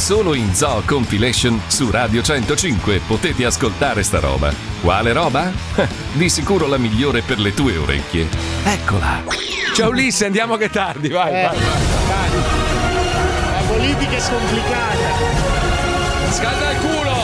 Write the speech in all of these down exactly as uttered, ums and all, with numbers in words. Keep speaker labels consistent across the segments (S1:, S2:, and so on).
S1: Solo in Zoo Compilation su Radio centocinque potete ascoltare sta roba. Quale roba? Di sicuro la migliore per le tue orecchie. Eccola.
S2: Ciao Ulisse, andiamo che è tardi, vai,
S3: Eh,
S2: vai, vai.
S3: vai. La politica è complicata.
S2: Scalda il culo!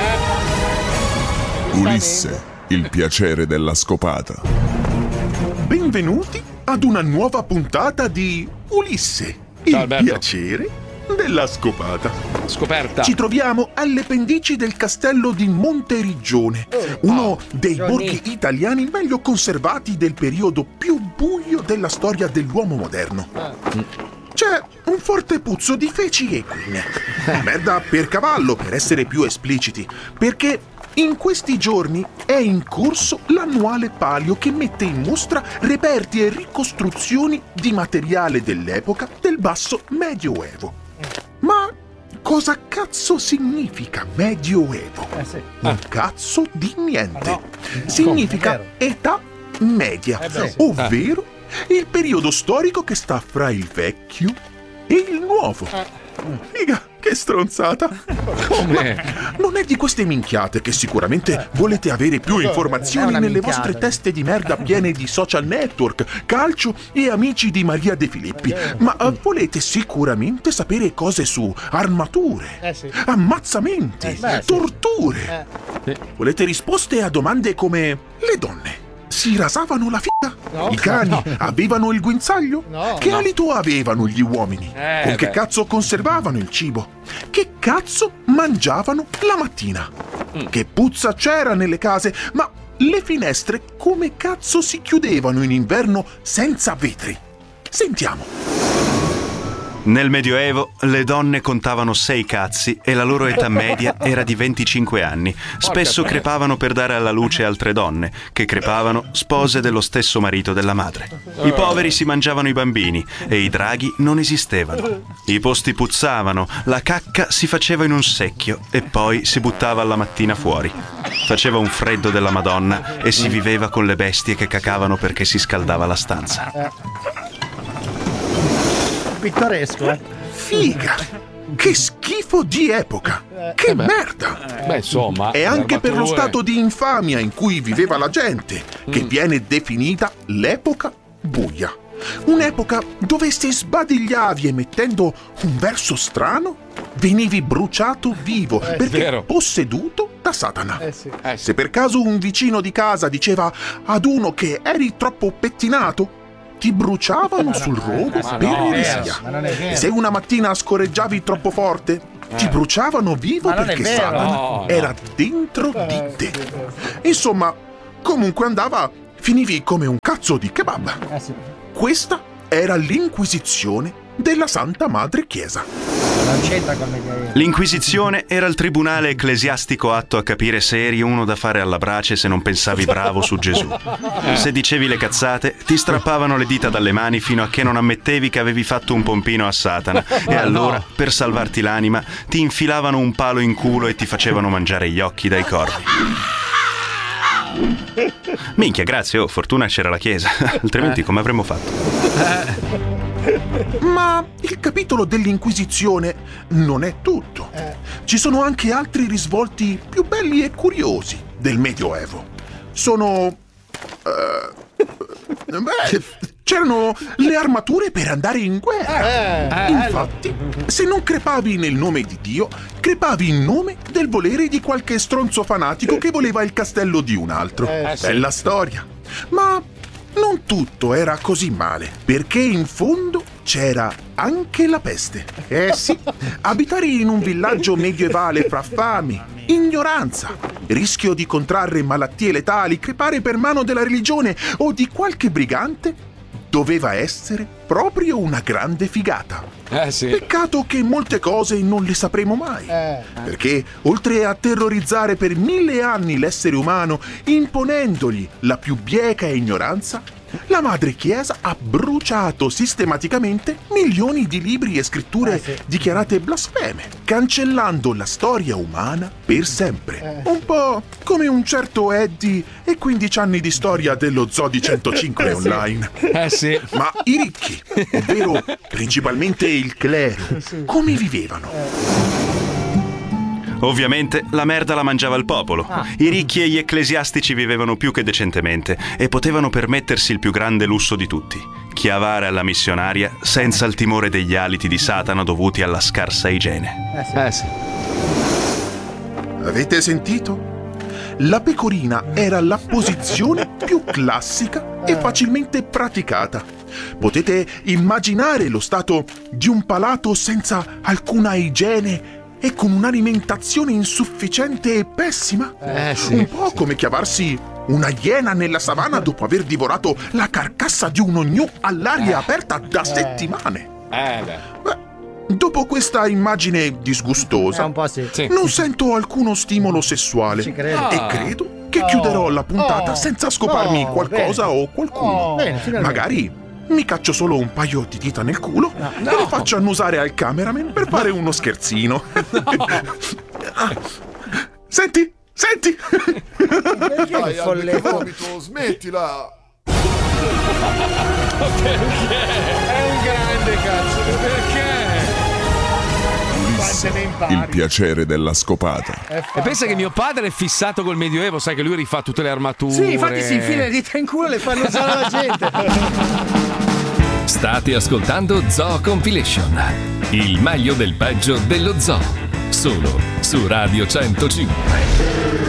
S2: Eh.
S4: Ulisse, il piacere della scopata. Benvenuti ad una nuova puntata di Ulisse, il
S2: Ciao, Alberto.
S4: piacere della scopata.
S2: Scoperta.
S4: Ci troviamo alle pendici del castello di Monteriggione, uno dei
S3: Johnny.
S4: borghi italiani meglio conservati del periodo più buio della storia dell'uomo moderno. C'è un forte puzzo di feci equine, merda per cavallo per essere più espliciti, perché in questi giorni è in corso l'annuale Palio che mette in mostra reperti e ricostruzioni di materiale dell'epoca del basso Medioevo. Ma cosa cazzo significa Medioevo?
S3: Eh sì.
S4: Un cazzo di niente.
S3: no.
S4: Significa
S3: Come?
S4: età media,
S3: Eh beh, sì.
S4: ovvero il periodo storico che sta fra il vecchio e il nuovo. Figa, che stronzata.
S2: Come?
S4: Non è di queste minchiate che sicuramente volete avere più
S3: È
S4: informazioni
S3: una
S4: nelle
S3: minchiata.
S4: vostre teste di merda piene di social network, calcio e amici di Maria De Filippi, ma eh, volete sicuramente sapere cose su armature,
S3: Eh sì.
S4: ammazzamenti,
S3: Eh beh, sì.
S4: torture. Volete risposte a domande come: le donne si rasavano la figa?
S3: No.
S4: I cani avevano il guinzaglio?
S3: No.
S4: Che
S3: No.
S4: alito avevano gli uomini?
S2: Eh,
S4: Con che
S2: beh.
S4: cazzo conservavano il cibo? Che cazzo mangiavano la mattina? Che puzza c'era nelle case? Ma le finestre come cazzo si chiudevano in inverno senza vetri? Sentiamo.
S5: Nel Medioevo le donne contavano sei cazzi e la loro età media era di venticinque anni. Spesso
S2: Porca
S5: crepavano per dare alla luce altre donne, che crepavano spose dello stesso marito della madre. I poveri si mangiavano i bambini e i draghi non esistevano. I posti puzzavano, la cacca si faceva in un secchio e poi si buttava alla mattina fuori. Faceva un freddo della Madonna e si viveva con le bestie che cacavano perché si scaldava la stanza.
S3: Pittoresco, eh.
S4: Figa! Che schifo di epoca! Che
S2: beh.
S4: merda!
S2: Beh, insomma.
S4: E anche per lo
S2: armature-
S4: stato di infamia in cui viveva la gente, che
S2: Mm.
S4: viene definita l'epoca buia. Un'epoca dove se sbadigliavi emettendo un verso strano, venivi bruciato vivo perché
S2: vero.
S4: posseduto da Satana.
S3: Eh sì.
S2: Eh, sì.
S4: Se per caso un vicino di casa diceva ad uno che eri troppo pettinato, ti bruciavano sul rogo
S2: ma
S4: per
S2: no,
S4: eresia.
S3: Ma non è vero.
S4: Se una mattina scorreggiavi troppo forte, ti bruciavano vivo
S3: Ma non è
S4: perché
S3: vero.
S4: Satana
S2: No,
S4: era dentro di
S3: Eh,
S4: te.
S3: sì, sì,
S4: Insomma, comunque andava, finivi come un cazzo di kebab.
S3: Eh sì.
S4: Questa era l'Inquisizione della Santa Madre Chiesa.
S3: Non c'entra con Medioevo.
S5: L'Inquisizione era il tribunale ecclesiastico atto a capire se eri uno da fare alla brace se non pensavi bravo su Gesù. Se dicevi le cazzate, ti strappavano le dita dalle mani fino a che non ammettevi che avevi fatto un pompino a Satana e allora, per salvarti l'anima, ti infilavano un palo in culo e ti facevano mangiare gli occhi dai corvi. Minchia, grazie, oh, fortuna c'era la chiesa, altrimenti come avremmo fatto?
S4: Ma il capitolo dell'Inquisizione non è tutto. Ci sono anche altri risvolti più belli e curiosi del Medioevo. Sono... eh, beh, c'erano le armature per andare in guerra.
S3: Eh,
S4: Infatti, se non crepavi nel nome di Dio, crepavi in nome del volere di qualche stronzo fanatico che voleva il castello di un altro.
S3: Eh,
S2: sì.
S4: Bella storia. Ma non tutto era così male, perché in fondo c'era anche la peste. Eh sì, abitare in un villaggio medievale fra fame, ignoranza, rischio di contrarre malattie letali, crepare per mano della religione o di qualche brigante, doveva essere proprio una grande figata.
S2: Eh sì.
S4: Peccato che molte cose non le sapremo mai.
S3: Eh.
S4: Perché, oltre a terrorizzare per mille anni l'essere umano, imponendogli la più bieca ignoranza, la madre chiesa ha bruciato sistematicamente milioni di libri e scritture
S3: Eh, sì.
S4: dichiarate blasfeme, cancellando la storia umana per sempre. Un po' come un certo Eddie e quindici anni di storia dello Zoo di centocinque online.
S2: Eh sì.
S4: Ma i ricchi, ovvero principalmente il clero, come vivevano?
S5: Ovviamente la merda la mangiava il popolo. I ricchi e gli ecclesiastici vivevano più che decentemente e potevano permettersi il più grande lusso di tutti: chiavare alla missionaria senza il timore degli aliti di Satana dovuti alla scarsa igiene.
S2: Eh sì.
S4: Avete sentito? La pecorina era la posizione più classica e facilmente praticata. Potete immaginare lo stato di un palato senza alcuna igiene e con un'alimentazione insufficiente e pessima?
S2: Eh sì.
S4: Un po' come chiavarsi una iena nella savana dopo aver divorato la carcassa di un ognu all'aria aperta da settimane.
S2: Eh beh.
S4: Beh, dopo questa immagine disgustosa,
S3: È un po' sì.
S2: Sì.
S4: non sento alcuno stimolo sessuale
S3: Ci credo.
S4: e credo che chiuderò la puntata
S3: Oh.
S4: senza scoparmi
S3: Oh,
S4: qualcosa
S3: bene.
S4: o qualcuno.
S3: Oh, bene, finalmente.
S4: Magari mi caccio solo un paio di dita nel culo e le faccio annusare al cameraman per fare uno scherzino. Senti, senti!
S3: Perché
S6: Dai,
S3: il folletto?
S6: Alberto Vomito, smettila!
S2: È un grande cazzo. Perché?
S3: Quante ne impari?
S7: Il piacere della scopata.
S3: È
S2: E
S3: fatta.
S2: pensa che mio padre è fissato col Medioevo, sai che lui rifà tutte le armature.
S3: Sì, infatti si infila le dita in culo e le fanno usare la gente.
S1: State ascoltando Zoo Compilation, il meglio del peggio dello zoo, solo su Radio centocinque.